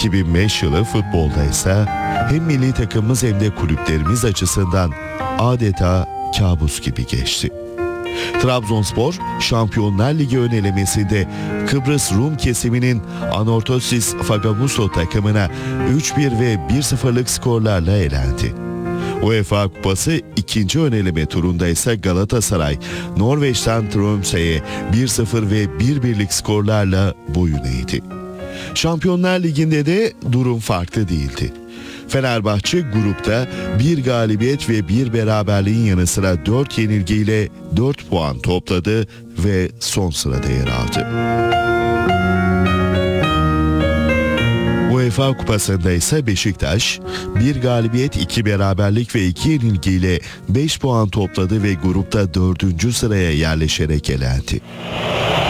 2005 yılı futbolda ise hem milli takımımız hem de kulüplerimiz açısından adeta kabus gibi geçti. Trabzonspor, Şampiyonlar Ligi ön elemesinde Kıbrıs Rum kesiminin Anorthosis Famagusta takımına 3-1 ve 1-0'lık skorlarla elendi. UEFA Kupası ikinci ön eleme turunda ise Galatasaray, Norveç'ten Tromsø'ye 1-0 ve 1-1'lik skorlarla boyun eğdi. Şampiyonlar Ligi'nde de durum farklı değildi. Fenerbahçe grupta bir galibiyet ve bir beraberliğin yanı sıra 4 yenilgiyle 4 puan topladı ve son sırada yer aldı. UEFA Kupası'nda ise Beşiktaş, bir galibiyet, 2 beraberlik ve 2 yenilgiyle 5 puan topladı ve grupta 4. sıraya yerleşerek elendi.